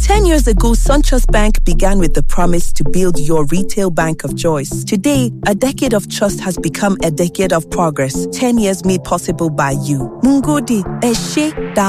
10 years ago, SunTrust Bank began with the promise to build your retail bank of choice. Today, a decade of trust has become a decade of progress. 10 years made possible by you. Mungodi, Eshe,